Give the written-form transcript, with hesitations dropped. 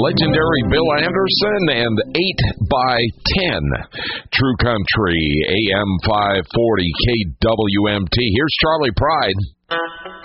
legendary Bill Anderson, and 8 by 10 True Country, AM 540 KWMT. Here's Charlie Pride.